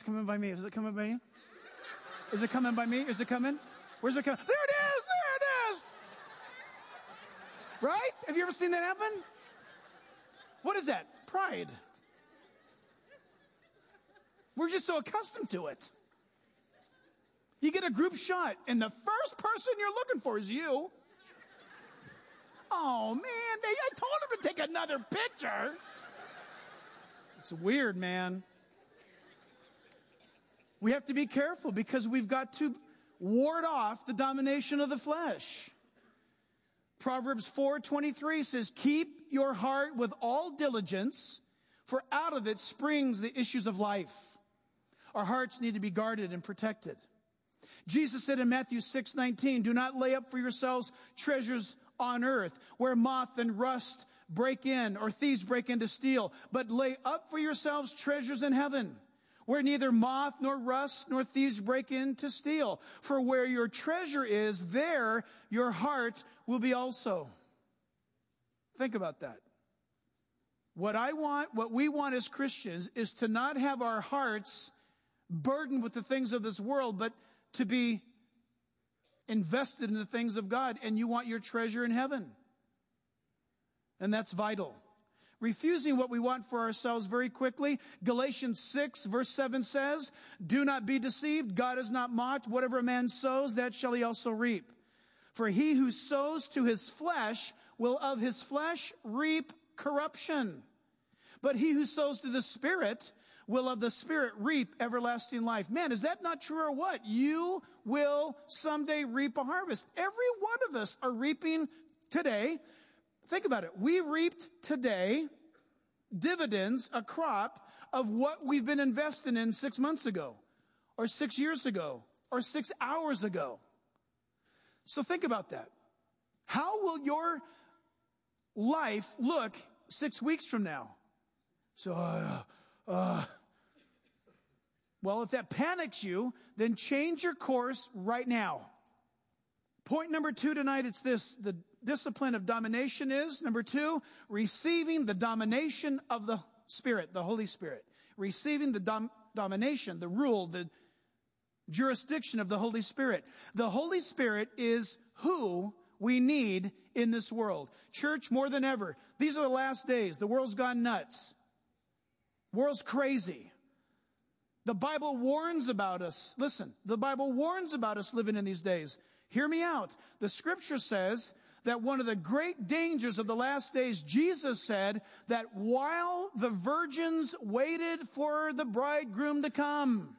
coming by me? Is it coming by you? Is it coming by me? Is it coming? Where's it coming? There it is! There it is! Right? Have you ever seen that happen? What is that? Pride. We're just so accustomed to it. You get a group shot, and the first person you're looking for is you. Oh, man, I told him to take another picture. It's weird, man. We have to be careful because we've got to ward off the domination of the flesh. Proverbs 4:23 says, keep your heart with all diligence, for out of it springs the issues of life. Our hearts need to be guarded and protected. Jesus said in Matthew 6:19, do not lay up for yourselves treasures on earth, where moth and rust break in, or thieves break in to steal, but lay up for yourselves treasures in heaven, where neither moth nor rust nor thieves break in to steal. For where your treasure is, there your heart will be also. Think about that. What we want as Christians is to not have our hearts burdened with the things of this world, but to be invested in the things of God. And you want your treasure in heaven. And that's vital. Refusing what we want for ourselves very quickly. Galatians 6 verse 7 says, do not be deceived. God is not mocked. Whatever a man sows, that shall he also reap. For he who sows to his flesh will of his flesh reap corruption. But he who sows to the Spirit will of the Spirit reap everlasting life. Man, is that not true or what? You will someday reap a harvest. Every one of us are reaping today. Think about it. We reaped today dividends, a crop of what we've been investing in 6 months ago, or 6 years ago, or 6 hours ago. So think about that. How will your life look 6 weeks from now? So, well, if that panics you, then change your course right now. Point number 2 tonight, it's this. The discipline of domination is, number 2, receiving the domination of the Spirit, the Holy Spirit. Receiving the domination, the rule, the jurisdiction of the Holy Spirit. The Holy Spirit is who we need in this world. Church, more than ever, these are the last days. The world's gone nuts. World's crazy. The Bible warns about us. Listen, the Bible warns about us living in these days. Hear me out. The scripture says that one of the great dangers of the last days, Jesus said that while the virgins waited for the bridegroom to come,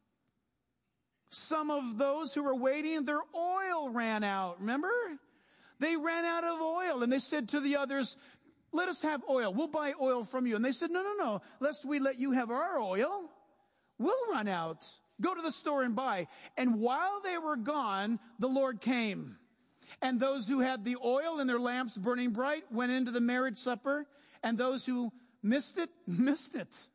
some of those who were waiting, their oil ran out. Remember? They ran out of oil, and they said to the others, let us have oil. We'll buy oil from you. And they said, no. Lest we let you have our oil, we'll run out. Go to the store and buy. And while they were gone, the Lord came. And those who had the oil in their lamps burning bright went into the marriage supper. And those who missed it, missed it.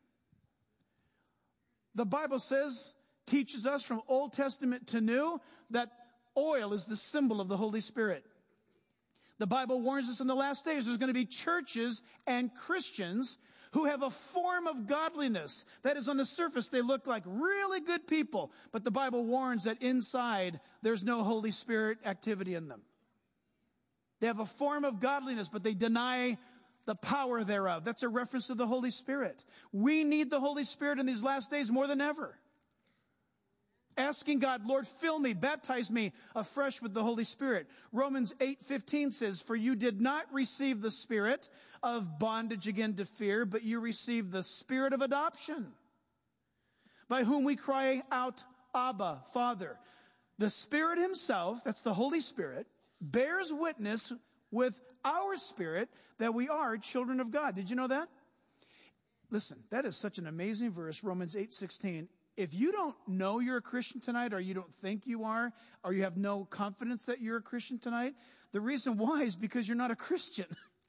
The Bible says, teaches us from Old Testament to New, that oil is the symbol of the Holy Spirit. The Bible warns us in the last days there's going to be churches and Christians who have a form of godliness. That is, on the surface, they look like really good people. But the Bible warns that inside, there's no Holy Spirit activity in them. They have a form of godliness, but they deny the power thereof. That's a reference to the Holy Spirit. We need the Holy Spirit in these last days more than ever. Asking God, Lord, fill me, baptize me afresh with the Holy Spirit. Romans 8:15 says, for you did not receive the spirit of bondage again to fear, but you received the spirit of adoption, by whom we cry out, Abba, Father. The Spirit himself, that's the Holy Spirit, bears witness with our spirit that we are children of God. Did you know that? Listen, that is such an amazing verse, Romans 8:16. If you don't know you're a Christian tonight, or you don't think you are, or you have no confidence that you're a Christian tonight, the reason why is because you're not a Christian.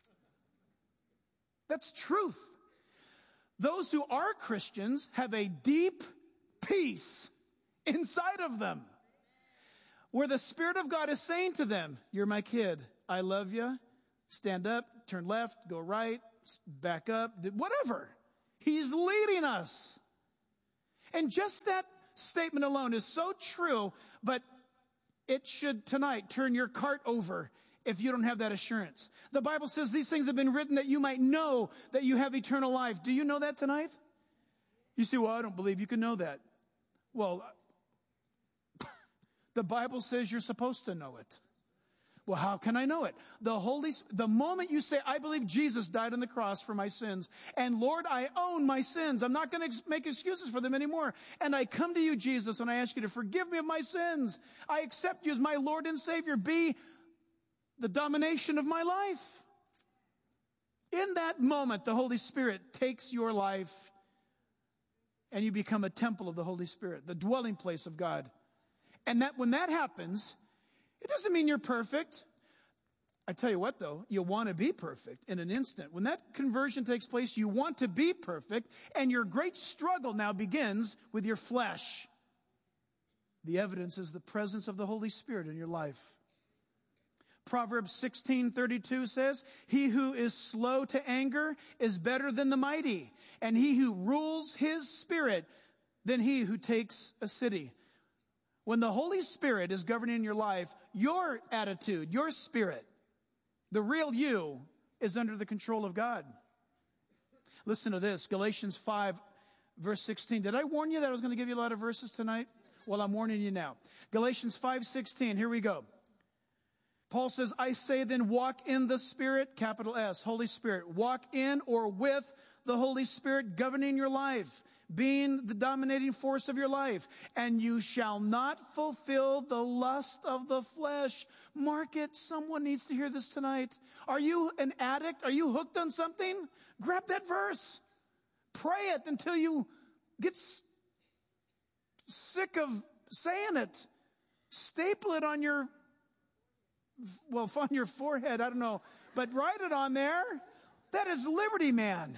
That's truth. Those who are Christians have a deep peace inside of them, where the Spirit of God is saying to them, you're my kid. I love you. Stand up, turn left, go right, back up, whatever. He's leading us. And just that statement alone is so true, but it should tonight turn your cart over if you don't have that assurance. The Bible says these things have been written that you might know that you have eternal life. Do you know that tonight? You say, well, I don't believe you can know that. Well, the Bible says you're supposed to know it. Well, how can I know it? The moment you say, I believe Jesus died on the cross for my sins, and Lord, I own my sins. I'm not going to make excuses for them anymore. And I come to you, Jesus, and I ask you to forgive me of my sins. I accept you as my Lord and Savior. Be the domination of my life. In that moment, the Holy Spirit takes your life, and you become a temple of the Holy Spirit, the dwelling place of God. And that when that happens, it doesn't mean you're perfect. I tell you what, though, you want to be perfect in an instant. When that conversion takes place, you want to be perfect, and your great struggle now begins with your flesh. The evidence is the presence of the Holy Spirit in your life. Proverbs 16:32 says, he who is slow to anger is better than the mighty, and he who rules his spirit than he who takes a city. When the Holy Spirit is governing your life, your attitude, your spirit, the real you, is under the control of God. Listen to this, Galatians 5, verse 16. Did I warn you that I was going to give you a lot of verses tonight? Well, I'm warning you now. Galatians 5:16, here we go. Paul says, I say then walk in the Spirit, capital S, Holy Spirit. Walk in or with the Holy Spirit governing your life, being the dominating force of your life. And you shall not fulfill the lust of the flesh. Mark it. Someone needs to hear this tonight. Are you an addict? Are you hooked on something? Grab that verse. Pray it until you get sick of saying it. Staple it on your forehead, I don't know. But write it on there. That is liberty, man.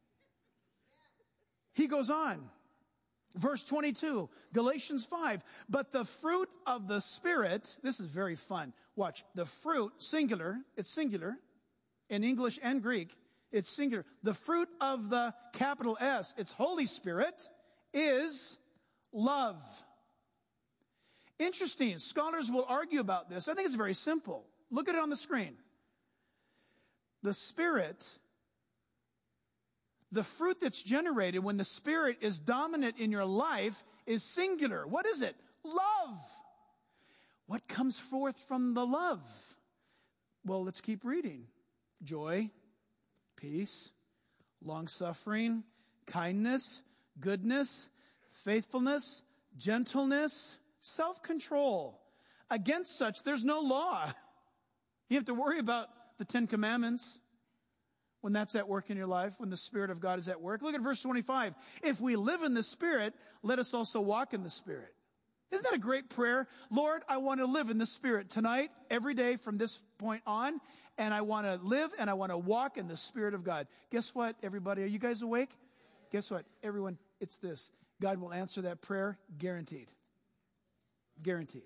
He goes on. Verse 22, Galatians 5. But the fruit of the Spirit, this is very fun. Watch. The fruit, singular. It's singular. In English and Greek, it's singular. The fruit of the capital S, it's Holy Spirit, is love. Interesting. Scholars will argue about this. I think it's very simple. Look at it on the screen. The Spirit, the fruit that's generated when the Spirit is dominant in your life is singular. What is it? Love. What comes forth from the love? Well, let's keep reading. Joy, peace, long-suffering, kindness, goodness, faithfulness, gentleness, self-control. Against such, there's no law. You have to worry about the 10 Commandments when that's at work in your life, when the Spirit of God is at work. Look at verse 25. If we live in the Spirit, let us also walk in the Spirit. Isn't that a great prayer? Lord, I want to live in the Spirit tonight, every day from this point on, and I want to live and I want to walk in the Spirit of God. Guess what, everybody? Are you guys awake? Guess what? Everyone, it's this. God will answer that prayer, guaranteed. Guaranteed.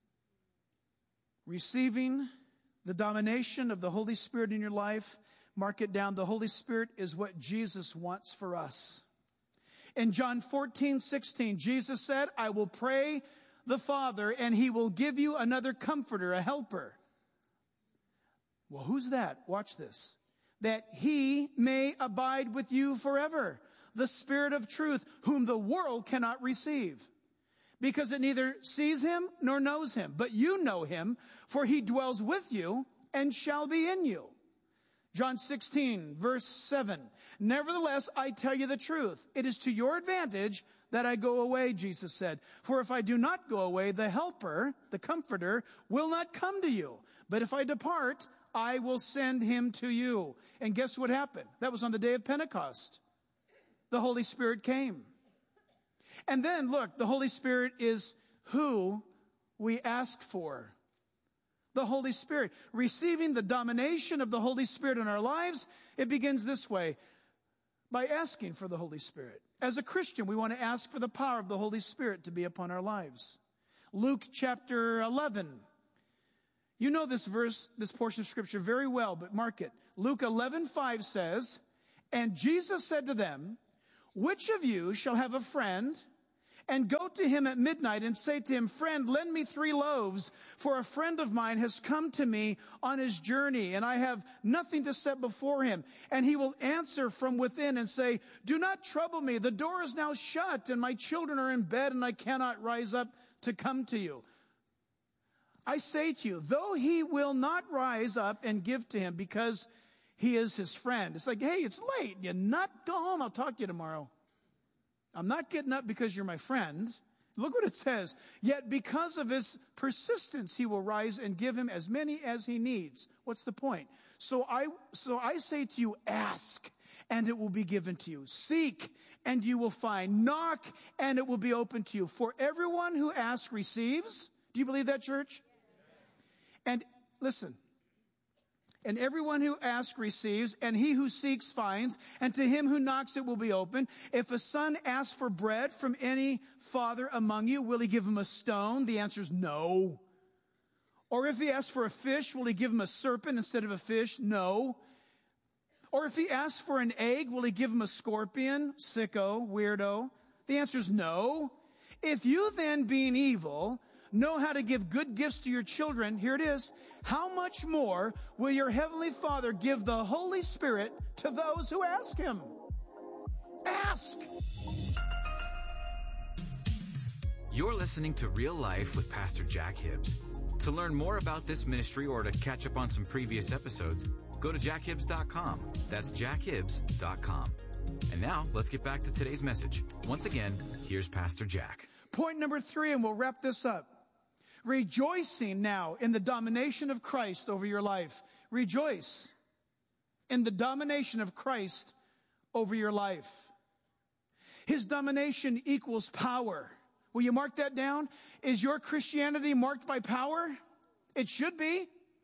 Receiving the domination of the Holy Spirit in your life, mark it down. The Holy Spirit is what Jesus wants for us. In John 14:16, Jesus said, I will pray the Father, and he will give you another comforter, a helper. Well, who's that? Watch this. That he may abide with you forever. The Spirit of truth, whom the world cannot receive, because it neither sees him nor knows him. But you know him, for he dwells with you and shall be in you. John 16, verse 7. Nevertheless, I tell you the truth. It is to your advantage that I go away, Jesus said. For if I do not go away, the helper, the comforter, will not come to you. But if I depart, I will send him to you. And guess what happened? That was on the day of Pentecost. The Holy Spirit came. And then, look, the Holy Spirit is who we ask for. The Holy Spirit. Receiving the domination of the Holy Spirit in our lives, it begins this way, by asking for the Holy Spirit. As a Christian, we want to ask for the power of the Holy Spirit to be upon our lives. Luke chapter 11. You know this verse, this portion of Scripture very well, but mark it. Luke 11:5 says, and Jesus said to them, which of you shall have a friend, And go to him at midnight and say to him, friend, lend me 3 loaves, for a friend of mine has come to me on his journey, and I have nothing to set before him. And he will answer from within and say, do not trouble me. The door is now shut, and my children are in bed, and I cannot rise up to come to you. I say to you, though he will not rise up and give to him because he is his friend. It's like, hey, it's late. You nut, go home. I'll talk to you tomorrow. I'm not getting up because you're my friend. Look what it says. Yet because of his persistence, he will rise and give him as many as he needs. What's the point? So I say to you, ask, and it will be given to you. Seek, and you will find. Knock, and it will be open to you. For everyone who asks receives. Do you believe that, church? And listen. And everyone who asks receives, and he who seeks finds, and to him who knocks it will be open. If a son asks for bread from any father among you, will he give him a stone? The answer is no. Or if he asks for a fish, will he give him a serpent instead of a fish? No. Or if he asks for an egg, will he give him a scorpion? Sicko, weirdo. The answer is no. If you then, being evil, know how to give good gifts to your children, here it is, how much more will your heavenly Father give the Holy Spirit to those who ask him? Ask! You're listening to Real Life with Pastor Jack Hibbs. To learn more about this ministry or to catch up on some previous episodes, go to jackhibbs.com. That's jackhibbs.com. And now, let's get back to today's message. Once again, here's Pastor Jack. Point number 3, and we'll wrap this up. Rejoicing now in the domination of Christ over your life. Rejoice in the domination of Christ over your life. His domination equals power. Will you mark that down? Is your Christianity marked by power? It should be.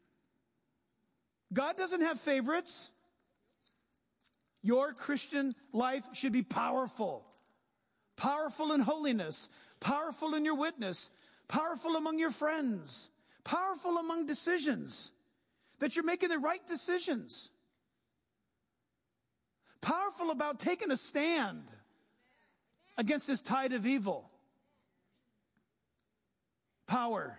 God doesn't have favorites. Your Christian life should be powerful. Powerful in holiness. Powerful in your witness. Powerful among your friends. Powerful among decisions. That you're making the right decisions. Powerful about taking a stand against this tide of evil. Power.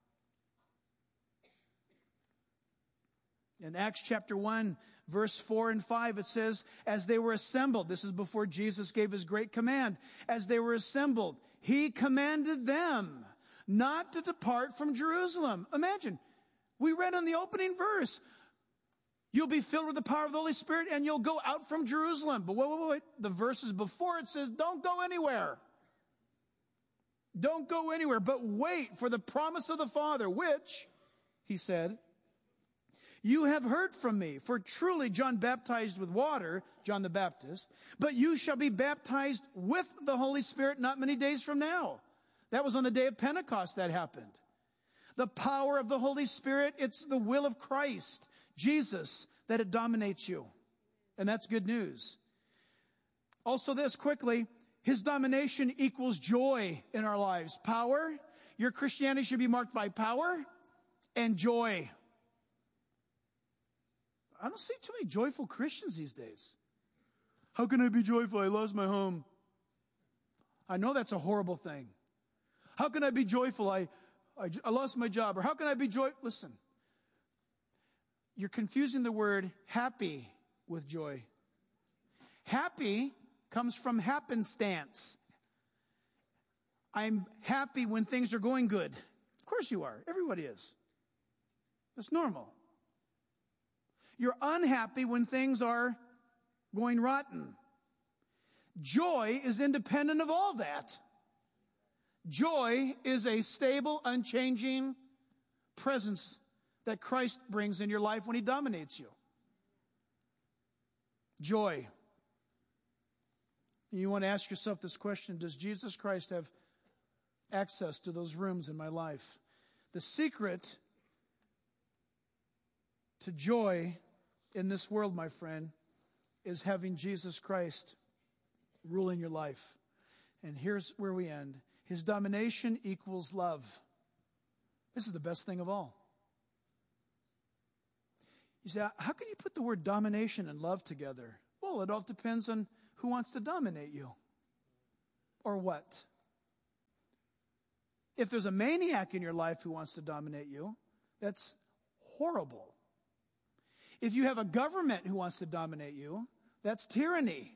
In Acts chapter 1, verse 4 and 5, it says, as they were assembled, this is before Jesus gave his great command, as they were assembled, he commanded them not to depart from Jerusalem. Imagine, we read in the opening verse, you'll be filled with the power of the Holy Spirit and you'll go out from Jerusalem. But wait. The verses before it says, don't go anywhere. Don't go anywhere, but wait for the promise of the Father, which, he said, you have heard from me. For truly John baptized with water, John the Baptist, but you shall be baptized with the Holy Spirit not many days from now. That was on the day of Pentecost that happened. The power of the Holy Spirit, it's the will of Christ, Jesus, that it dominates you. And that's good news. Also this, quickly, his domination equals joy in our lives. Power, your Christianity should be marked by power and joy. I don't see too many joyful Christians these days. How can I be joyful? I lost my home. I know that's a horrible thing. How can I be joyful? I lost my job. Or how can I be joyful? Listen, you're confusing the word happy with joy. Happy comes from happenstance. I'm happy when things are going good. Of course you are. Everybody is. That's normal. You're unhappy when things are going rotten. Joy is independent of all that. Joy is a stable, unchanging presence that Christ brings in your life when he dominates you. Joy. You want to ask yourself this question: does Jesus Christ have access to those rooms in my life? The secret to joy in this world, my friend, is having Jesus Christ ruling your life. And here's where we end. His domination equals love. This is the best thing of all. You say, how can you put the word domination and love together? Well, it all depends on who wants to dominate you. Or what. If there's a maniac in your life who wants to dominate you, that's horrible. If you have a government who wants to dominate you, that's tyranny.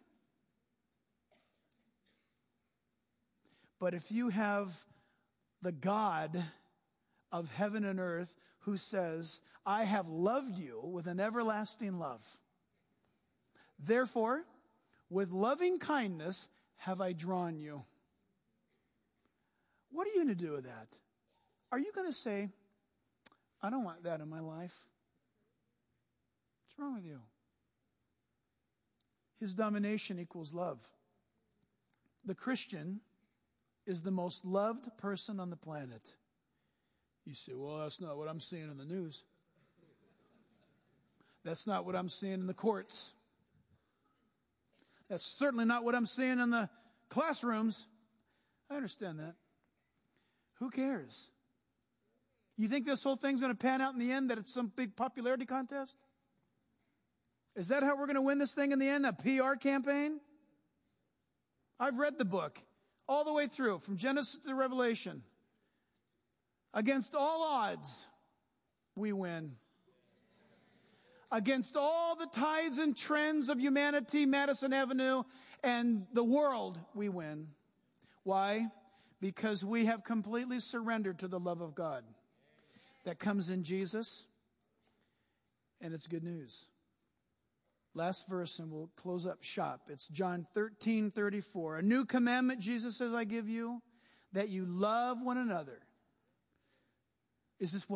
But if you have the God of heaven and earth who says, I have loved you with an everlasting love. Therefore, with loving kindness have I drawn you. What are you going to do with that? Are you going to say, I don't want that in my life? What's wrong with you? His domination equals love. The Christian is the most loved person on the planet. You say, well, that's not what I'm seeing in the news. That's not what I'm seeing in the courts. That's certainly not what I'm seeing in the classrooms. I understand that. Who cares? You think this whole thing's going to pan out in the end, that it's some big popularity contest? Is that how we're going to win this thing in the end, a PR campaign? I've read the book all the way through, from Genesis to Revelation. Against all odds, we win. Against all the tides and trends of humanity, Madison Avenue, and the world, we win. Why? Because we have completely surrendered to the love of God that comes in Jesus, and it's good news. Last verse, and we'll close up shop. It's John 13:34. A new commandment, Jesus says, I give you, that you love one another. Is this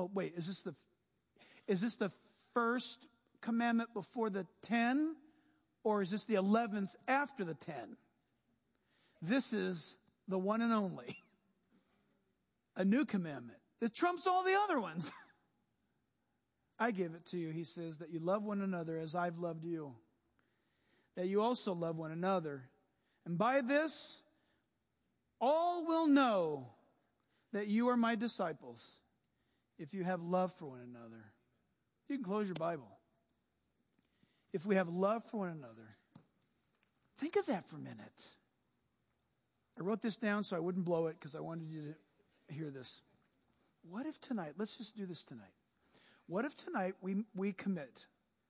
the first commandment before the 10, or is this the 11th after the 10? This is the one and only. A new commandment that trumps all the other ones. I give it to you, he says, that you love one another as I've loved you. That you also love one another. And by this, all will know that you are my disciples, if you have love for one another. You can close your Bible. If we have love for one another. Think of that for a minute. I wrote this down so I wouldn't blow it because I wanted you to hear this. What if tonight, let's just do this tonight. What if tonight we commit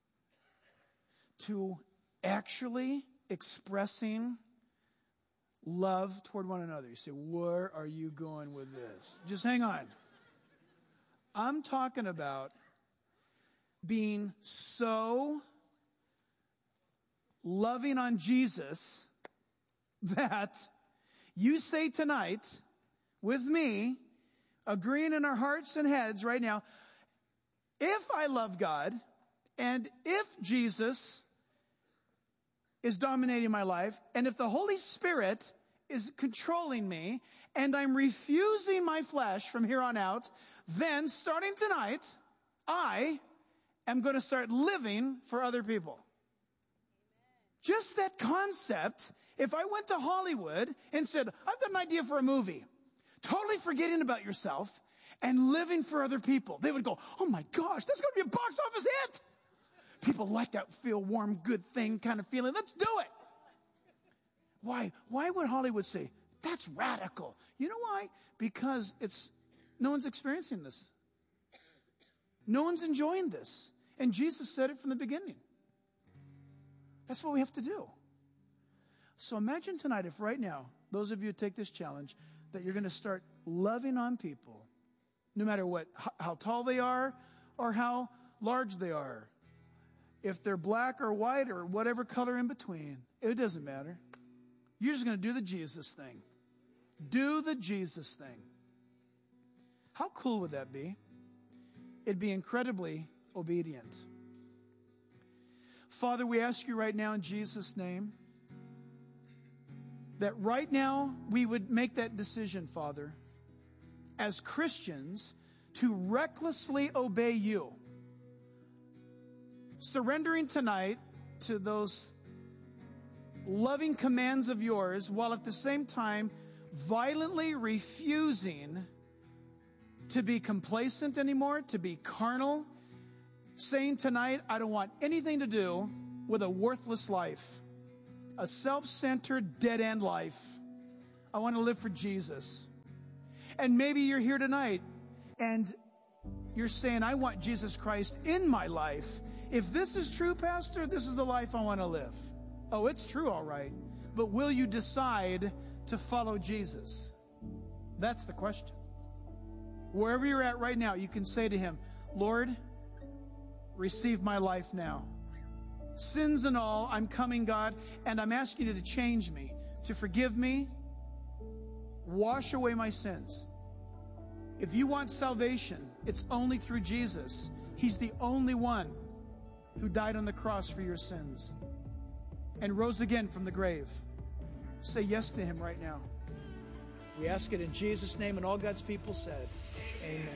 to actually expressing love toward one another? You say, where are you going with this? Just hang on. I'm talking about being so loving on Jesus that you say tonight with me, agreeing in our hearts and heads right now, if I love God and if Jesus is dominating my life and if the Holy Spirit is controlling me and I'm refusing my flesh from here on out, then starting tonight, I am going to start living for other people. Just that concept, if I went to Hollywood and said, I've got an idea for a movie, totally forgetting about yourself and living for other people, they would go, oh my gosh, that's going to be a box office hit. People like that feel warm, good thing kind of feeling. Let's do it. Why? Why would Hollywood say, that's radical? You know why? Because no one's experiencing this. No one's enjoying this. And Jesus said it from the beginning. That's what we have to do. So imagine tonight if right now, those of you who take this challenge, that you're going to start loving on people, no matter how tall they are or how large they are. If they're black or white or whatever color in between, it doesn't matter. You're just going to do the Jesus thing. Do the Jesus thing. How cool would that be? It'd be incredibly obedient. Father, we ask you right now in Jesus' name that right now we would make that decision, Father, as Christians to recklessly obey you. Surrendering tonight to those loving commands of yours while at the same time violently refusing to be complacent anymore, to be carnal, saying tonight, I don't want anything to do with a worthless life, a self-centered, dead-end life. I want to live for Jesus. And maybe you're here tonight and you're saying, I want Jesus Christ in my life. If this is true, Pastor, this is the life I want to live. Oh, it's true, all right. But will you decide to follow Jesus? That's the question. Wherever you're at right now, you can say to him, Lord, receive my life now. Sins and all, I'm coming, God, and I'm asking you to change me, to forgive me, wash away my sins. If you want salvation, it's only through Jesus. He's the only one who died on the cross for your sins and rose again from the grave. Say yes to him right now. We ask it in Jesus' name, and all God's people said, amen.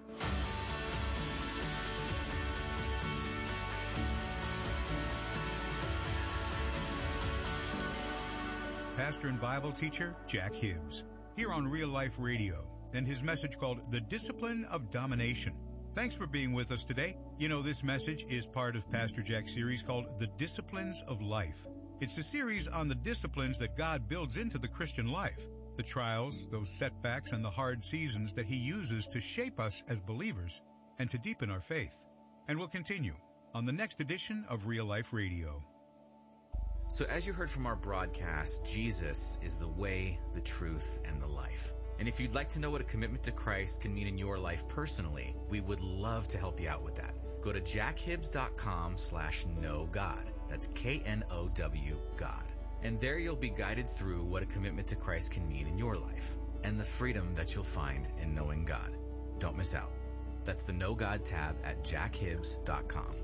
Pastor and Bible teacher Jack Hibbs, here on Real Life Radio, and his message called The Discipline of Domination. Thanks for being with us today. You know, this message is part of Pastor Jack's series called The Disciplines of Life. It's a series on the disciplines that God builds into the Christian life, the trials, those setbacks, and the hard seasons that he uses to shape us as believers and to deepen our faith. And we'll continue on the next edition of Real Life Radio. So as you heard from our broadcast, Jesus is the way, the truth, and the life. And if you'd like to know what a commitment to Christ can mean in your life personally, we would love to help you out with that. Go to jackhibbs.com/knowgod. That's KNOW God. And there you'll be guided through what a commitment to Christ can mean in your life and the freedom that you'll find in knowing God. Don't miss out. That's the Know God tab at jackhibbs.com.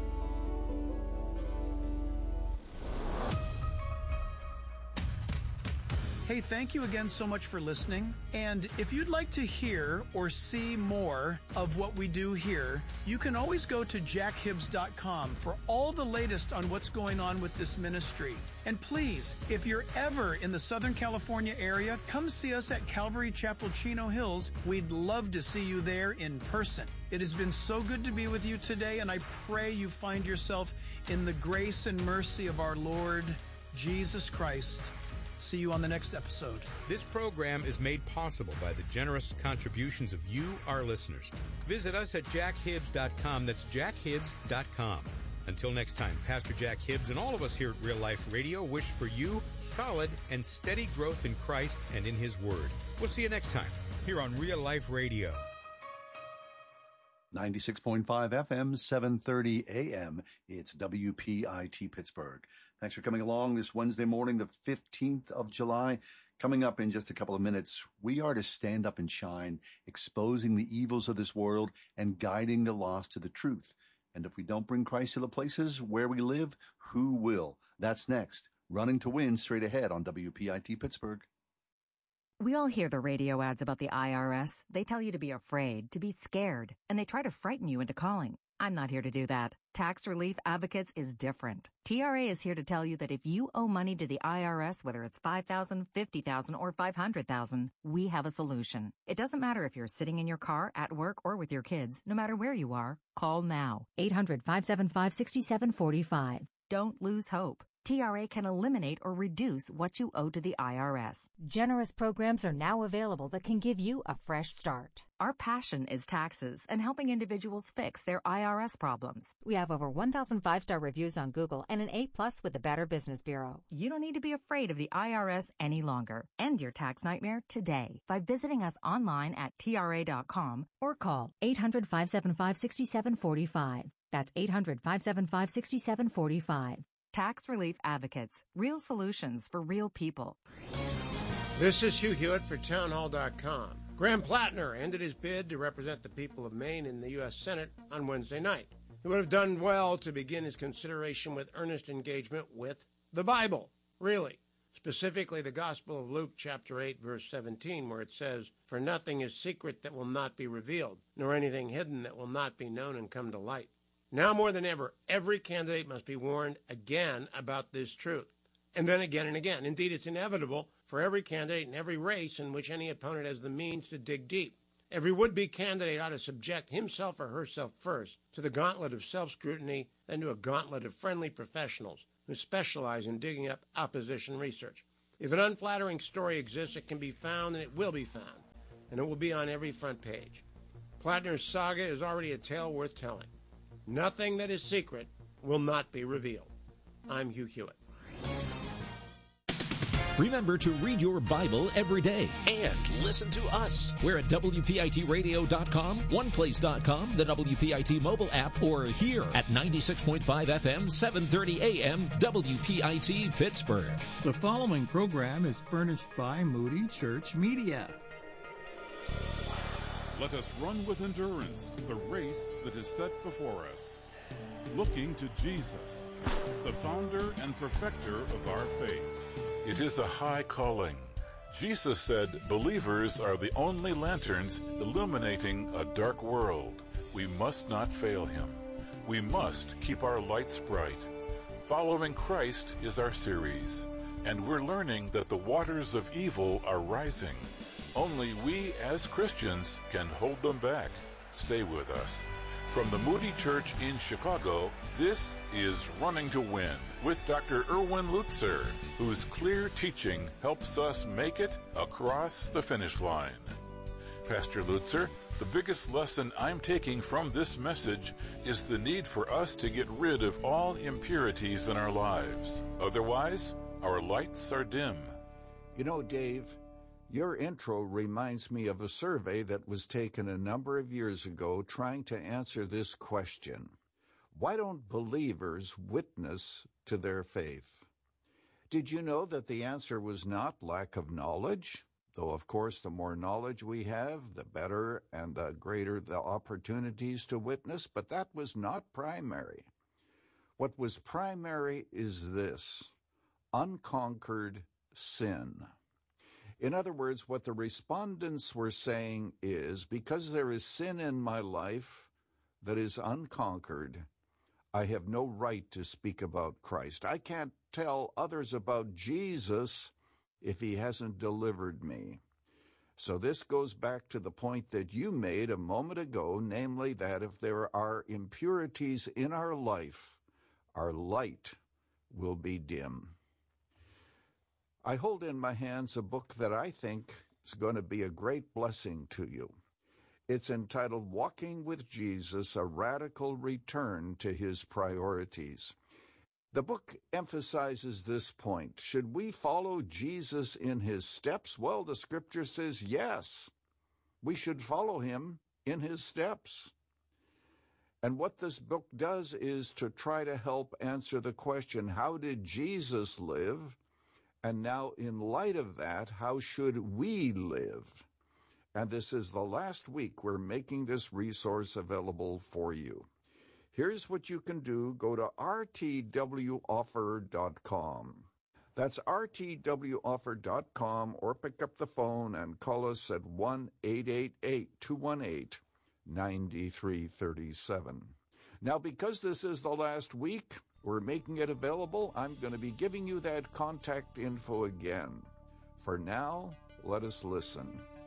Hey, thank you again so much for listening. And if you'd like to hear or see more of what we do here, you can always go to jackhibbs.com for all the latest on what's going on with this ministry. And please, if you're ever in the Southern California area, come see us at Calvary Chapel, Chino Hills. We'd love to see you there in person. It has been so good to be with you today, and I pray you find yourself in the grace and mercy of our Lord Jesus Christ. See you on the next episode. This program is made possible by the generous contributions of you, our listeners. Visit us at jackhibbs.com. That's jackhibbs.com. Until next time, Pastor Jack Hibbs and all of us here at Real Life Radio wish for you solid and steady growth in Christ and in His Word. We'll see you next time here on Real Life Radio. 96.5 FM, 7:30 a.m. It's WPIT Pittsburgh. Thanks for coming along this Wednesday morning, the 15th of July. Coming up in just a couple of minutes, we are to stand up and shine, exposing the evils of this world and guiding the lost to the truth. And if we don't bring Christ to the places where we live, who will? That's next. Running to Win straight ahead on WPIT Pittsburgh. We all hear the radio ads about the IRS. They tell you to be afraid, to be scared, and they try to frighten you into calling. I'm not here to do that. Tax Relief Advocates is different. TRA is here to tell you that if you owe money to the IRS, whether it's $5,000, $50,000, or $500,000, we have a solution. It doesn't matter if you're sitting in your car, at work, or with your kids. No matter where you are, call now. 800-575-6745. Don't lose hope. TRA can eliminate or reduce what you owe to the IRS. Generous programs are now available that can give you a fresh start. Our passion is taxes and helping individuals fix their IRS problems. We have over 1,000 5-star reviews on Google and an A+ with the Better Business Bureau. You don't need to be afraid of the IRS any longer. End your tax nightmare today by visiting us online at TRA.com or call 800-575-6745. That's 800-575-6745. Tax Relief Advocates. Real solutions for real people. This is Hugh Hewitt for townhall.com. Graham Plattner ended his bid to represent the people of Maine in the U.S. Senate on Wednesday night. He would have done well to begin his consideration with earnest engagement with the Bible, really. Specifically, the Gospel of Luke, chapter 8, verse 17, where it says, "For nothing is secret that will not be revealed, nor anything hidden that will not be known and come to light." Now more than ever, every candidate must be warned again about this truth, and then again and again. Indeed, it's inevitable for every candidate in every race in which any opponent has the means to dig deep. Every would-be candidate ought to subject himself or herself first to the gauntlet of self-scrutiny, then to a gauntlet of friendly professionals who specialize in digging up opposition research. If an unflattering story exists, it can be found and it will be found. and it will be on every front page. Plattner's saga is already a tale worth telling. Nothing that is secret will not be revealed. I'm Hugh Hewitt. Remember to read your Bible every day and listen to us. We're at WPITradio.com, OnePlace.com, the WPIT mobile app, or here at 96.5 FM, 730 AM, WPIT Pittsburgh. The following program is furnished by Moody Church Media. Let us run with endurance the race that is set before us, looking to Jesus, the founder and perfecter of our faith. It is a high calling. Jesus said believers are the only lanterns illuminating a dark world. We must not fail him. We must keep our lights bright. Following Christ is our series, and we're learning that the waters of evil are rising. Only we as Christians can hold them back. Stay with us. From the Moody Church in Chicago, this is Running to Win with Dr. Erwin Lutzer, whose clear teaching helps us make it across the finish line. Pastor Lutzer, the biggest lesson I'm taking from this message is the need for us to get rid of all impurities in our lives. Otherwise, our lights are dim. You know, Dave, your intro reminds me of a survey that was taken a number of years ago trying to answer this question. Why don't believers witness to their faith? Did you know that the answer was not lack of knowledge? Though, of course, the more knowledge we have, the better and the greater the opportunities to witness, but that was not primary. What was primary is this: unconquered sin. In other words, what the respondents were saying is, because there is sin in my life that is unconquered, I have no right to speak about Christ. I can't tell others about Jesus if he hasn't delivered me. So this goes back to the point that you made a moment ago, namely that if there are impurities in our life, our light will be dim. I hold in my hands a book that I think is going to be a great blessing to you. It's entitled Walking with Jesus, A Radical Return to His Priorities. The book emphasizes this point. Should we follow Jesus in his steps? Well, the scripture says yes. We should follow him in his steps. And what this book does is to try to help answer the question, how did Jesus live? And now, in light of that, how should we live? And this is the last week we're making this resource available for you. Here's what you can do. Go to rtwoffer.com. That's rtwoffer.com, or pick up the phone and call us at 1-888-218-9337. Now, because this is the last week we're making it available, I'm going to be giving you that contact info again. For now, let us listen.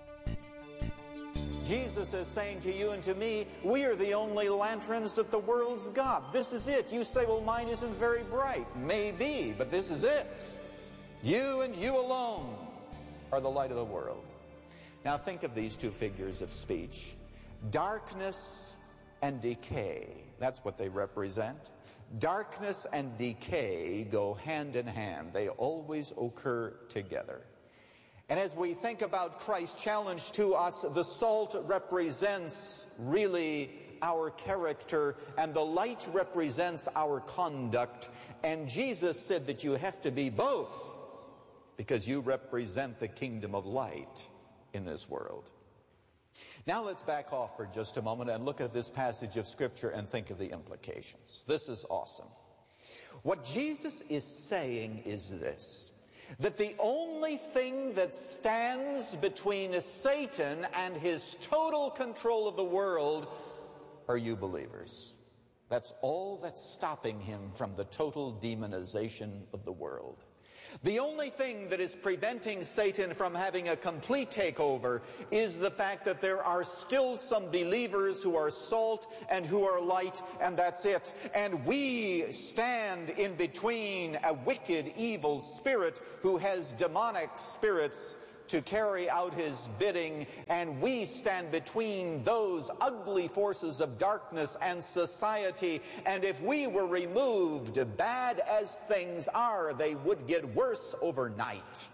Jesus is saying to you and to me, we are the only lanterns that the world's got. This is it. You say, well, mine isn't very bright. Maybe, but this is it. You and you alone are the light of the world. Now think of these two figures of speech. Darkness and decay. That's what they represent. Darkness and decay go hand in hand. They always occur together. And as we think about Christ's challenge to us, the salt represents really our character, and the light represents our conduct. And Jesus said that you have to be both, because you represent the kingdom of light in this world. Now let's back off for just a moment and look at this passage of Scripture and think of the implications. This is awesome. What Jesus is saying is this: that the only thing that stands between Satan and his total control of the world are you believers. That's all that's stopping him from the total demonization of the world. The only thing that is preventing Satan from having a complete takeover is the fact that there are still some believers who are salt and who are light, and that's it. And we stand in between a wicked, evil spirit who has demonic spirits to carry out his bidding, and we stand between those ugly forces of darkness and society. And if we were removed, bad as things are, they would get worse overnight.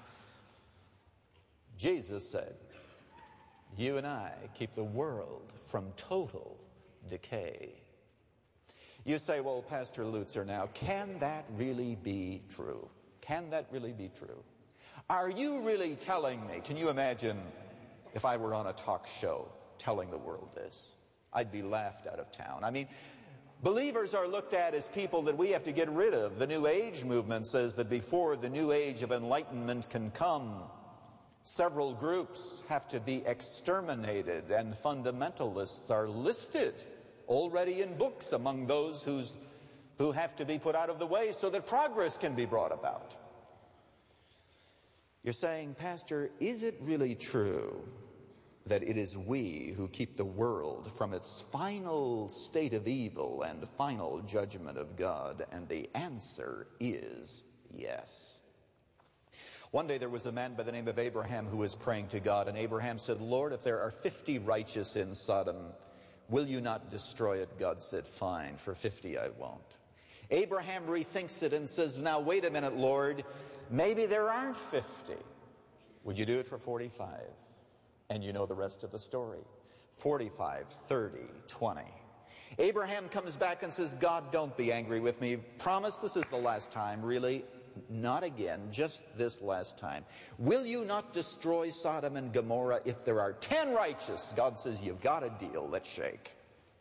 Jesus said, you and I keep the world from total decay. You say, well, Pastor Lutzer, now, can that really be true? Can that really be true? Are you really telling me, can you imagine if I were on a talk show telling the world this? I'd be laughed out of town. I mean, believers are looked at as people that we have to get rid of. The New Age movement says that before the New Age of enlightenment can come, several groups have to be exterminated, and fundamentalists are listed already in books among those who have to be put out of the way so that progress can be brought about. You're saying, Pastor, is it really true that it is we who keep the world from its final state of evil and final judgment of God? And the answer is yes. One day there was a man by the name of Abraham who was praying to God, and Abraham said, Lord, if there are 50 righteous in Sodom, will you not destroy it? God said, fine, for 50 I won't. Abraham rethinks it and says, now wait a minute, Lord, maybe there aren't 50. Would you do it for 45? And you know the rest of the story. 45, 30, 20. Abraham comes back and says, God, don't be angry with me. Promise this is the last time, really. Not again, just this last time. Will you not destroy Sodom and Gomorrah if there are 10 righteous? God says, you've got a deal, let's shake.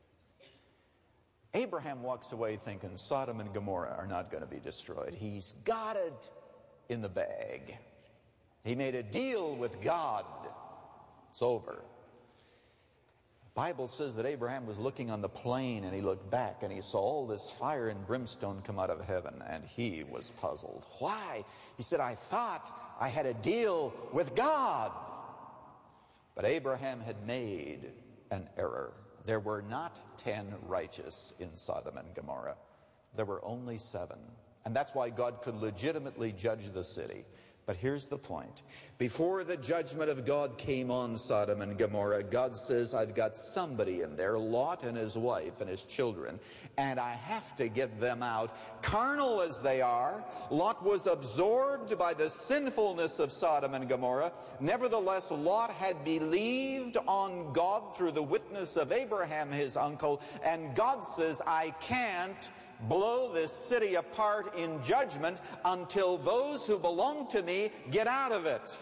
Abraham walks away thinking Sodom and Gomorrah are not going to be destroyed. He's got it in the bag. He made a deal with God. It's over. The Bible says that Abraham was looking on the plain, and he looked back and he saw all this fire and brimstone come out of heaven, and he was puzzled. Why? He said, I thought I had a deal with God. But Abraham had made an error. There were not 10 righteous in Sodom and Gomorrah. There were only 7. And that's why God could legitimately judge the city. But here's the point. Before the judgment of God came on Sodom and Gomorrah, God says, I've got somebody in there, Lot and his wife and his children, and I have to get them out. Carnal as they are, Lot was absorbed by the sinfulness of Sodom and Gomorrah. Nevertheless, Lot had believed on God through the witness of Abraham, his uncle, and God says, I can't blow this city apart in judgment until those who belong to me get out of it.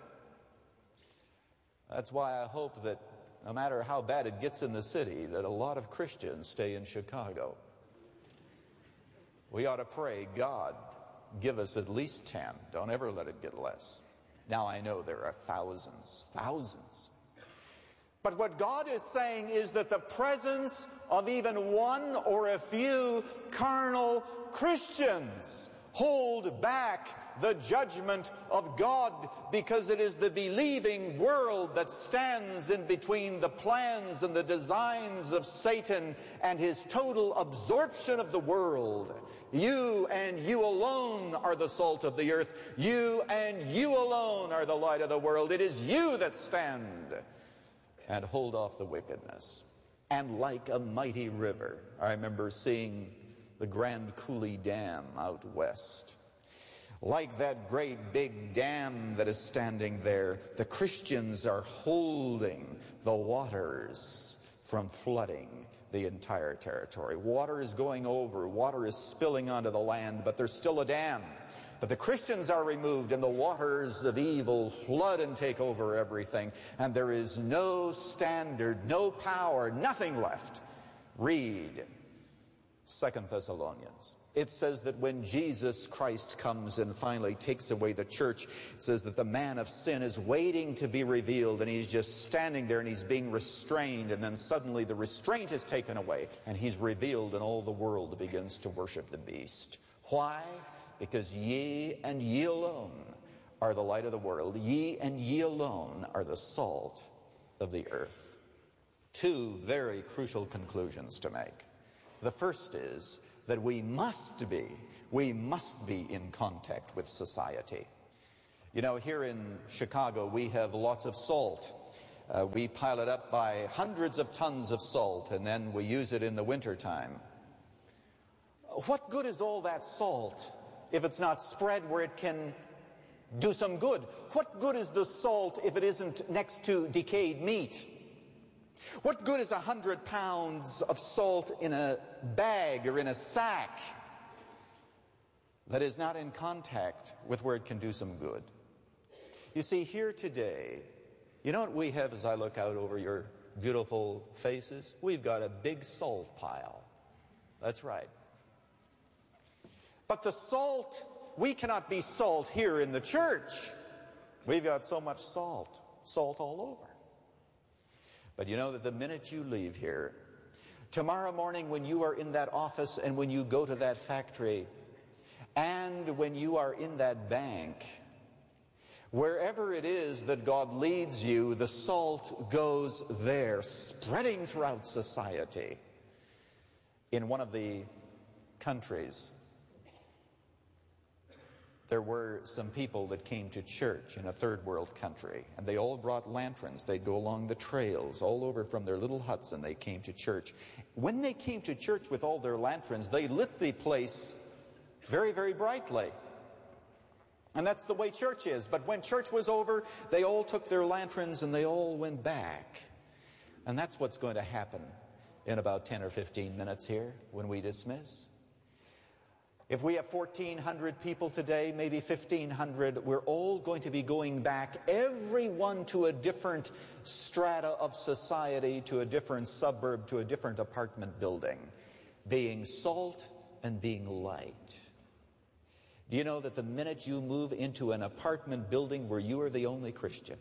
That's why I hope that no matter how bad it gets in the city, that a lot of Christians stay in Chicago. We ought to pray, God, give us at least 10. Don't ever let it get less. Now I know there are thousands. But what God is saying is that the presence of even one or a few carnal Christians hold back the judgment of God, because it is the believing world that stands in between the plans and the designs of Satan and his total absorption of the world. You and you alone are the salt of the earth. You and you alone are the light of the world. It is you that stand and hold off the wickedness. And like a mighty river, I remember seeing the Grand Coulee Dam out west. Like that great big dam that is standing there, the Christians are holding the waters from flooding the entire territory. Water is going over, water is spilling onto the land, but there's still a dam. But the Christians are removed, and the waters of evil flood and take over everything. And there is no standard, no power, nothing left. Read 2 Thessalonians. It says that when Jesus Christ comes and finally takes away the church, it says that the man of sin is waiting to be revealed, and he's just standing there and he's being restrained, and then suddenly the restraint is taken away and he's revealed, and all the world begins to worship the beast. Why? Because ye and ye alone are the light of the world. Ye and ye alone are the salt of the earth. Two very crucial conclusions to make. The first is that we must be in contact with society. You know, here in Chicago, we have lots of salt. We pile it up by hundreds of tons of salt, and then we use it in the wintertime. What good is all that salt if it's not spread where it can do some good? What good is the salt if it isn't next to decayed meat? What good is 100 pounds of salt in a bag or in a sack that is not in contact with where it can do some good? You see, here today, you know what we have as I look out over your beautiful faces? We've got a big salt pile. That's right. But the salt, we cannot be salt here in the church. We've got so much salt all over. But you know that the minute you leave here, tomorrow morning when you are in that office and when you go to that factory and when you are in that bank, wherever it is that God leads you, the salt goes there, spreading throughout society. In one of the countries, there were some people that came to church in a third world country, and they all brought lanterns. They'd go along the trails all over from their little huts, and they came to church. When they came to church with all their lanterns, they lit the place very, very brightly. And that's the way church is. But when church was over, they all took their lanterns and they all went back. And that's what's going to happen in about 10 or 15 minutes here when we dismiss. If we have 1,400 people today, maybe 1,500, we're all going to be going back, everyone to a different strata of society, to a different suburb, to a different apartment building, being salt and being light. Do you know that the minute you move into an apartment building where you are the only Christian,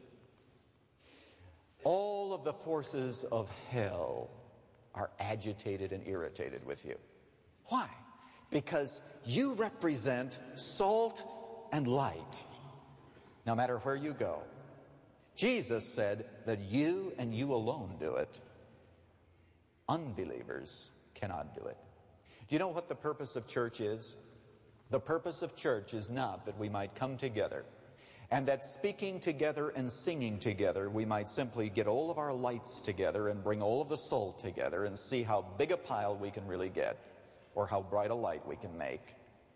all of the forces of hell are agitated and irritated with you? Why? Because you represent salt and light, no matter where you go. Jesus said that you and you alone do it. Unbelievers cannot do it. Do you know what the purpose of church is? The purpose of church is not that we might come together and that speaking together and singing together, we might simply get all of our lights together and bring all of the salt together and see how big a pile we can really get or how bright a light we can make.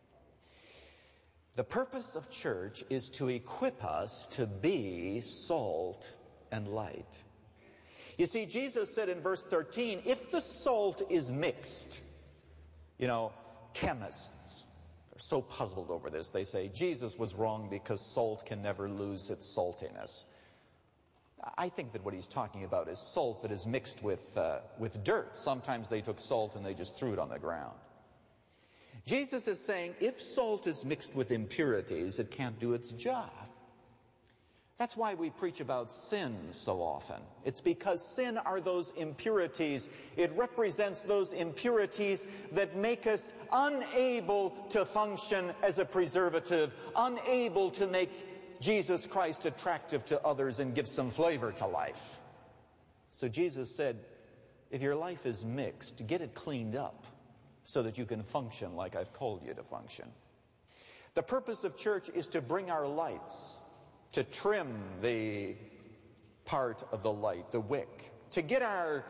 The purpose of church is to equip us to be salt and light. You see, Jesus said in verse 13, if the salt is mixed, you know, chemists are so puzzled over this. They say Jesus was wrong because salt can never lose its saltiness. I think that what he's talking about is salt that is mixed with dirt. Sometimes they took salt and they just threw it on the ground. Jesus is saying if salt is mixed with impurities, it can't do its job. That's why we preach about sin so often. It's because sin are those impurities. It represents those impurities that make us unable to function as a preservative, unable to make Jesus Christ attractive to others and give some flavor to life. So Jesus said, if your life is mixed, get it cleaned up so that you can function like I've called you to function. The purpose of church is to bring our lights, to trim the part of the light, the wick, to get our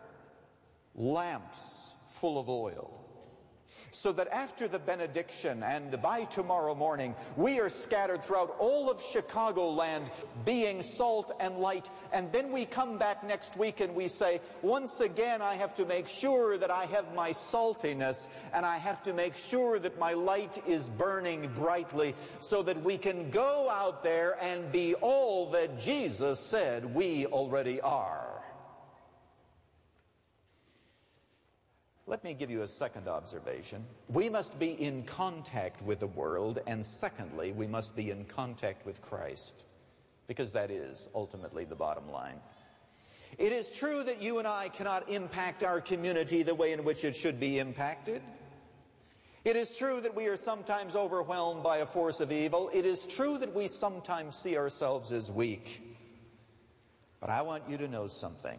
lamps full of oil, so that after the benediction and by tomorrow morning, we are scattered throughout all of Chicagoland being salt and light. And then we come back next week and we say, once again, I have to make sure that I have my saltiness and I have to make sure that my light is burning brightly so that we can go out there and be all that Jesus said we already are. Let me give you a second observation. We must be in contact with the world, and secondly, we must be in contact with Christ, because that is ultimately the bottom line. It is true that you and I cannot impact our community the way in which it should be impacted. It is true that we are sometimes overwhelmed by a force of evil. It is true that we sometimes see ourselves as weak. But I want you to know something.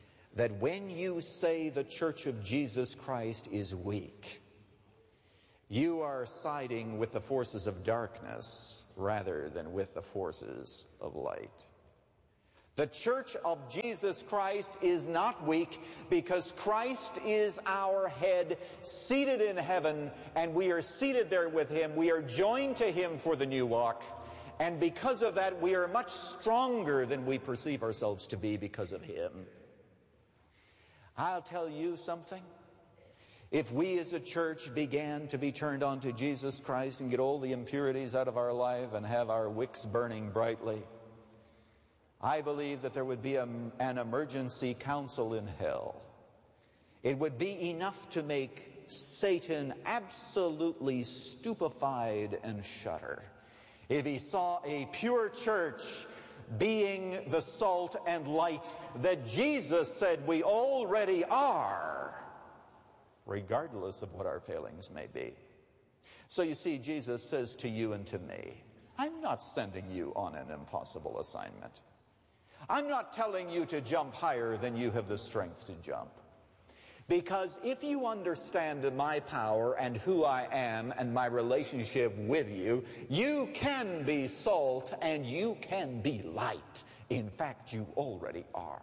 That when you say the Church of Jesus Christ is weak, you are siding with the forces of darkness rather than with the forces of light. The Church of Jesus Christ is not weak because Christ is our head, seated in heaven, and we are seated there with Him. We are joined to Him for the new walk, and because of that, we are much stronger than we perceive ourselves to be because of Him. I'll tell you something. If we as a church began to be turned on to Jesus Christ and get all the impurities out of our life and have our wicks burning brightly, I believe that there would be an emergency council in hell. It would be enough to make Satan absolutely stupefied and shudder if he saw a pure church being the salt and light that Jesus said we already are, regardless of what our failings may be. So you see, Jesus says to you and to me, I'm not sending you on an impossible assignment. I'm not telling you to jump higher than you have the strength to jump. Because if you understand my power and who I am and my relationship with you, you can be salt and you can be light. In fact, you already are.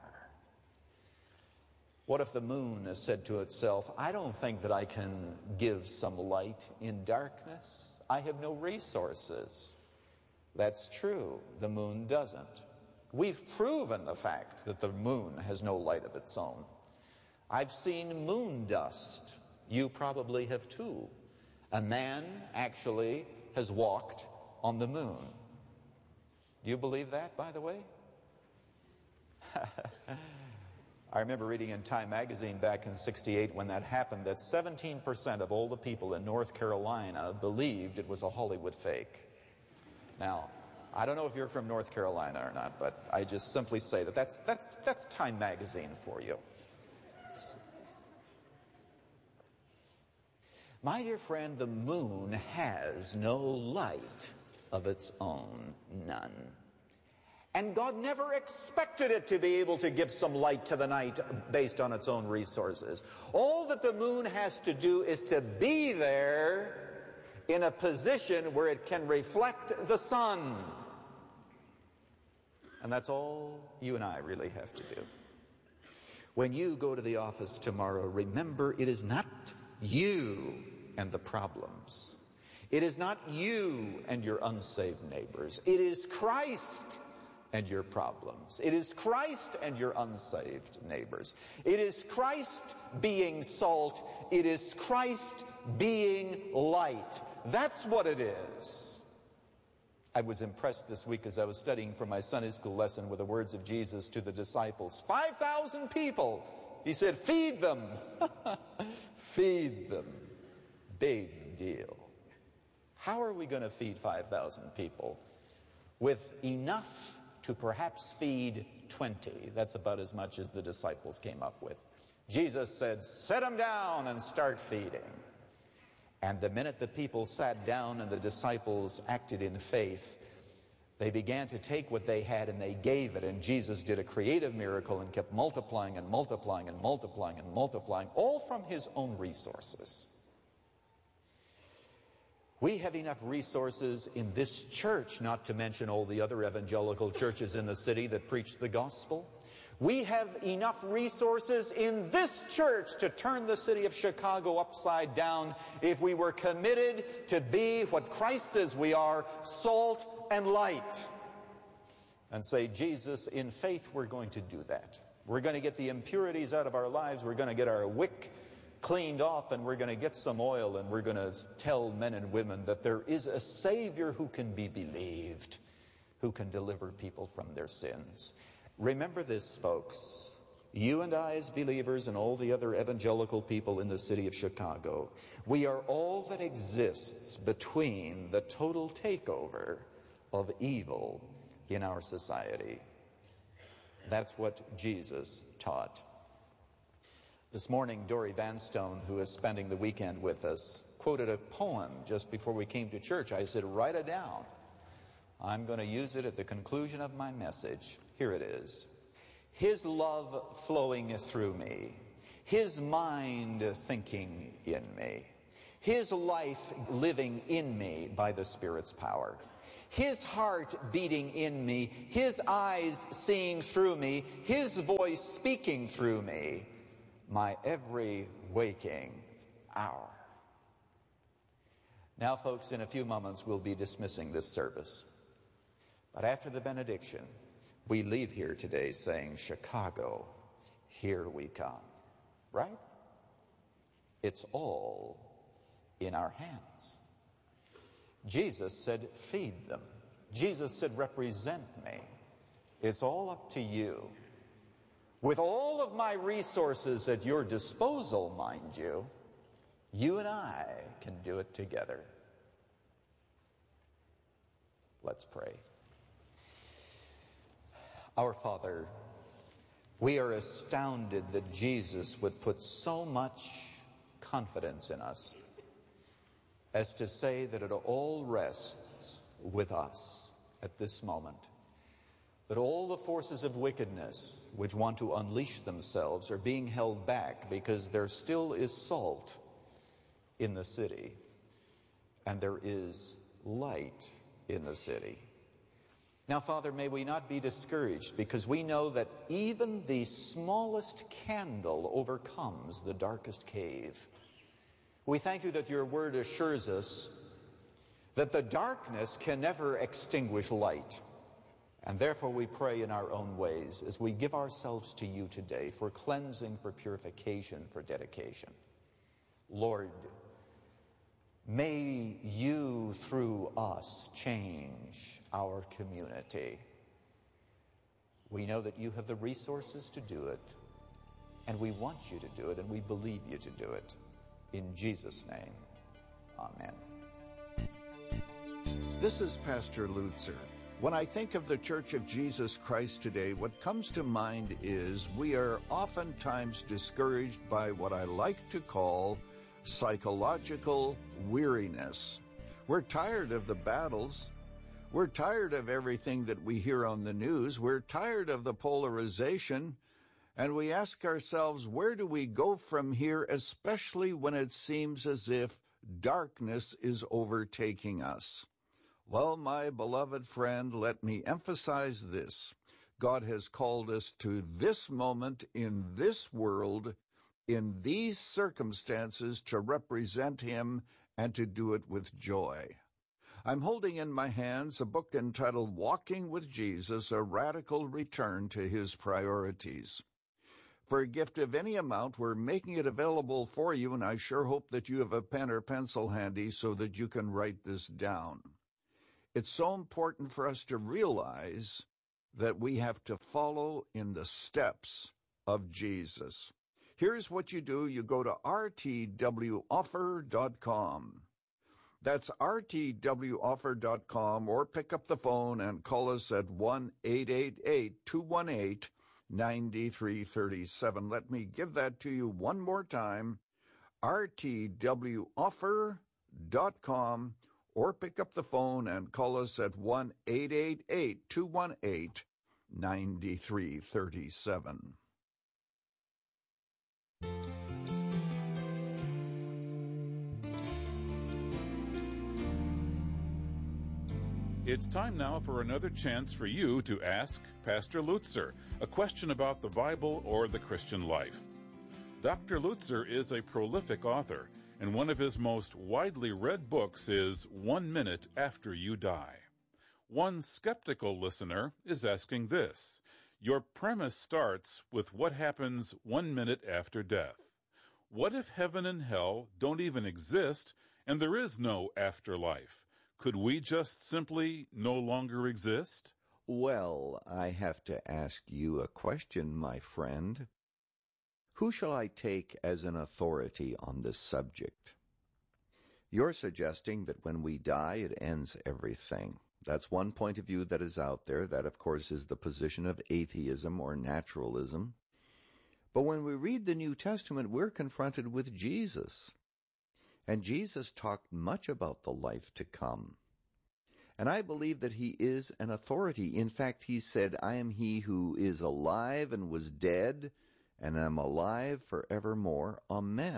What if the moon has said to itself, I don't think that I can give some light in darkness. I have no resources. That's true. The moon doesn't. We've proven the fact that the moon has no light of its own. I've seen moon dust. You probably have too. A man actually has walked on the moon. Do you believe that, by the way? I remember reading in Time magazine back in '68 when that happened that 17% of all the people in North Carolina believed it was a Hollywood fake. Now, I don't know if you're from North Carolina or not, but I just simply say that that's Time magazine for you. My dear friend, the moon has no light of its own, none. And God never expected it to be able to give some light to the night based on its own resources. All that the moon has to do is to be there in a position where it can reflect the sun. And that's all you and I really have to do. When you go to the office tomorrow, remember it is not you and the problems. It is not you and your unsaved neighbors. It is Christ and your problems. It is Christ and your unsaved neighbors. It is Christ being salt. It is Christ being light. That's what it is. I was impressed this week as I was studying for my Sunday school lesson with the words of Jesus to the disciples. 5,000 people. He said, feed them. Feed them. Big deal. How are we going to feed 5,000 people? With enough to perhaps feed 20. That's about as much as the disciples came up with. Jesus said, set them down and start feeding. And the minute the people sat down and the disciples acted in faith, they began to take what they had and they gave it. And Jesus did a creative miracle and kept multiplying and multiplying and multiplying and multiplying, all from his own resources. We have enough resources in this church, not to mention all the other evangelical churches in the city that preach the gospel. We have enough resources in this church to turn the city of Chicago upside down if we were committed to be what Christ says we are, salt and light. And say, Jesus, in faith we're going to do that. We're going to get the impurities out of our lives. We're going to get our wick cleaned off, and we're going to get some oil, and we're going to tell men and women that there is a Savior who can be believed, who can deliver people from their sins. Remember this, folks. You and I as believers and all the other evangelical people in the city of Chicago, we are all that exists between the total takeover of evil in our society. That's what Jesus taught. This morning, Dory Vanstone, who is spending the weekend with us, quoted a poem just before we came to church. I said, write it down. I'm going to use it at the conclusion of my message. Here it is. His love flowing through me, His mind thinking in me, His life living in me by the Spirit's power. His heart beating in me, His eyes seeing through me, His voice speaking through me, my every waking hour. Now, folks, in a few moments we'll be dismissing this service. But after the benediction, we leave here today saying, Chicago, here we come. Right? It's all in our hands. Jesus said, feed them. Jesus said, represent me. It's all up to you. With all of my resources at your disposal, mind you, you and I can do it together. Let's pray. Our Father, we are astounded that Jesus would put so much confidence in us as to say that it all rests with us at this moment. That all the forces of wickedness which want to unleash themselves are being held back because there still is salt in the city and there is light in the city. Now, Father, may we not be discouraged because we know that even the smallest candle overcomes the darkest cave. We thank you that your word assures us that the darkness can never extinguish light. And therefore we pray in our own ways as we give ourselves to you today for cleansing, for purification, for dedication. Lord, may you through us change our community. We know that you have the resources to do it, and we want you to do it, and we believe you to do it. In Jesus' name, amen. This is Pastor Lutzer. When I think of the Church of Jesus Christ today, what comes to mind is we are oftentimes discouraged by what I like to call psychological weariness. We're tired of the battles. We're tired of everything that we hear on the news. We're tired of the polarization. And we ask ourselves, where do we go from here, especially when it seems as if darkness is overtaking us? Well, my beloved friend, let me emphasize this. God has called us to this moment in this world, in these circumstances, to represent Him and to do it with joy. I'm holding in my hands a book entitled Walking with Jesus, A Radical Return to His Priorities. For a gift of any amount, we're making it available for you, and I sure hope that you have a pen or pencil handy so that you can write this down. It's so important for us to realize that we have to follow in the steps of Jesus. Here's what you do. You go to rtwoffer.com. That's rtwoffer.com, or pick up the phone and call us at 1-888-218-9337. Let me give that to you one more time, rtwoffer.com, or pick up the phone and call us at 1-888-218-9337. It's time now for another chance for you to ask Pastor Lutzer a question about the Bible or the Christian life. Dr. Lutzer is a prolific author, and one of his most widely read books is 1 Minute After You Die. One skeptical listener is asking this: your premise starts with what happens 1 minute after death. What if heaven and hell don't even exist and there is no afterlife? Could we just simply no longer exist? Well, I have to ask you a question, my friend. Who shall I take as an authority on this subject? You're suggesting that when we die, it ends everything. That's one point of view that is out there. That, of course, is the position of atheism or naturalism. But when we read the New Testament, we're confronted with Jesus. And Jesus talked much about the life to come. And I believe that he is an authority. In fact, he said, I am he who is alive and was dead, and am alive forevermore. Amen.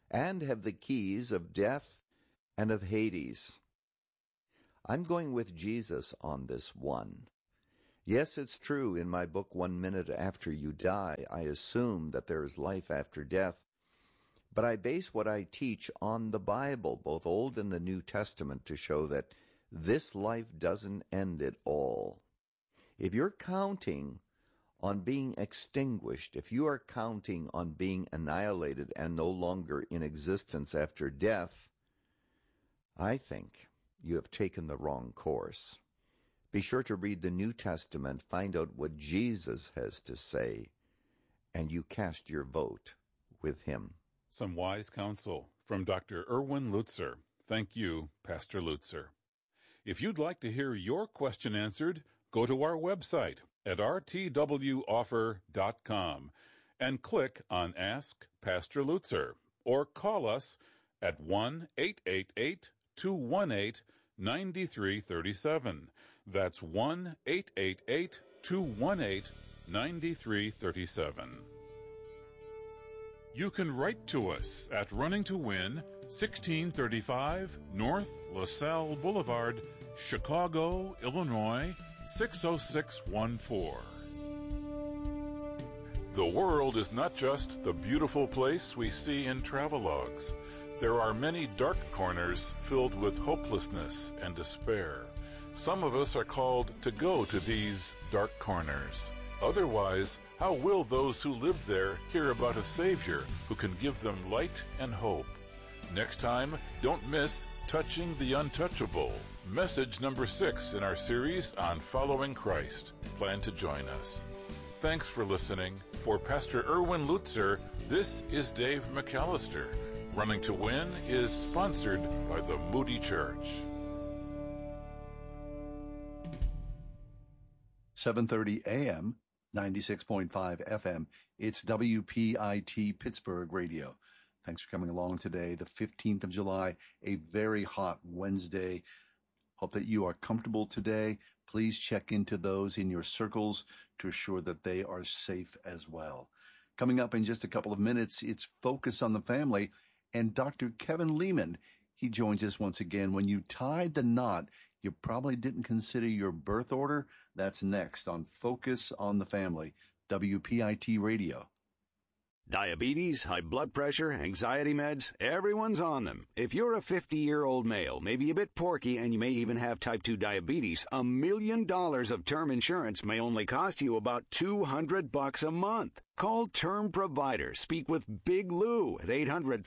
and have the keys of death and of Hades. I'm going with Jesus on this one. Yes, it's true, in my book, 1 Minute After You Die, I assume that there is life after death, but I base what I teach on the Bible, both Old and the New Testament, to show that this life doesn't end at all. If you're counting on being extinguished, if you are counting on being annihilated and no longer in existence after death, I think you have taken the wrong course. Be sure to read the New Testament, find out what Jesus has to say, and you cast your vote with him. Some wise counsel from Dr. Erwin Lutzer. Thank you, Pastor Lutzer. If you'd like to hear your question answered, go to our website at rtwoffer.com and click on Ask Pastor Lutzer, or call us at 1-888-218-9337. That's 1-888-218-9337. You can write to us at Running to Win, 1635 North LaSalle Boulevard, Chicago, Illinois, 60614. The world is not just the beautiful place we see in travelogues. There are many dark corners filled with hopelessness and despair. Some of us are called to go to these dark corners. Otherwise, how will those who live there hear about a Savior who can give them light and hope? Next time, don't miss Touching the Untouchable, message number 6 in our series on following Christ. Plan to join us. Thanks for listening. For Pastor Erwin Lutzer, this is Dave McAllister. Running to Win is sponsored by the Moody Church. 7:30 a.m., 96.5 FM. It's WPIT Pittsburgh Radio. Thanks for coming along today, the 15th of July, a very hot Wednesday. Hope that you are comfortable today. Please check into those in your circles to assure that they are safe as well. Coming up in just a couple of minutes, it's Focus on the Family, and Dr. Kevin Lehman, he joins us once again. When you tied the knot, you probably didn't consider your birth order. That's next on Focus on the Family, WPIT Radio. Diabetes, high blood pressure, anxiety meds, everyone's on them. If you're a 50-year-old male, maybe a bit porky, and you may even have type 2 diabetes, $1 million of term insurance may only cost you about $200 a month. Call Term Provider. Speak with Big Lou at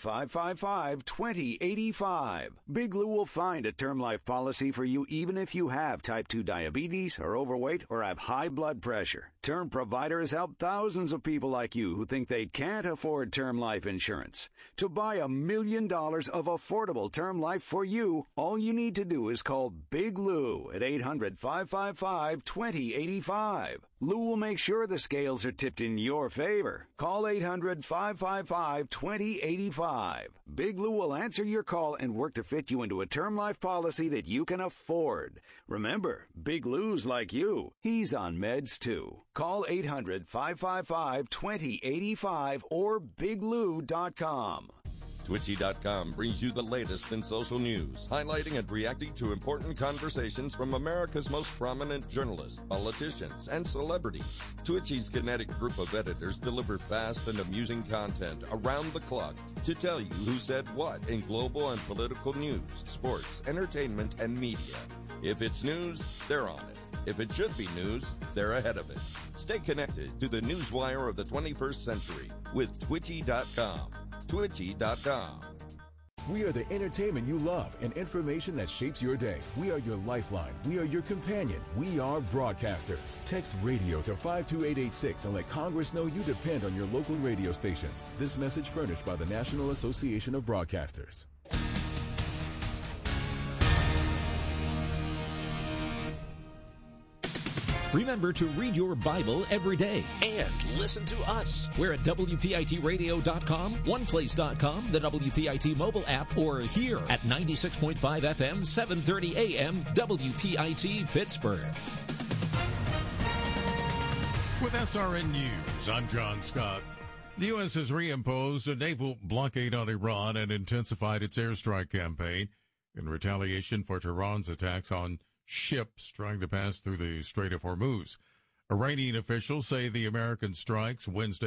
800-555-2085. Big Lou will find a term life policy for you even if you have type 2 diabetes, are overweight, or have high blood pressure. Term Provider has helped thousands of people like you who think they can't afford term life insurance. To buy $1 million of affordable term life for you, all you need to do is call Big Lou at 800-555-2085. Lou will make sure the scales are tipped in your favor. Call 800-555-2085. Big Lou will answer your call and work to fit you into a term life policy that you can afford. Remember, Big Lou's like you. He's on meds too. Call 800-555-2085 or biglou.com. Twitchy.com brings you the latest in social news, highlighting and reacting to important conversations from America's most prominent journalists, politicians, and celebrities. Twitchy's kinetic group of editors deliver fast and amusing content around the clock to tell you who said what in global and political news, sports, entertainment, and media. If it's news, they're on it. If it should be news, they're ahead of it. Stay connected to the newswire of the 21st century with Twitchy.com. Twitchy.com. We are the entertainment you love and information that shapes your day. We are your lifeline. We are your companion. We are broadcasters. Text radio to 52886 and let Congress know you depend on your local radio stations. This message furnished by the National Association of Broadcasters. Remember to read your Bible every day and listen to us. We're at WPITradio.com, OnePlace.com, the WPIT mobile app, or here at 96.5 FM, 730 AM, WPIT Pittsburgh. With SRN News, I'm John Scott. The U.S. has reimposed a naval blockade on Iran and intensified its airstrike campaign in retaliation for Tehran's attacks on ships trying to pass through the Strait of Hormuz. Iranian officials say the American strikes Wednesday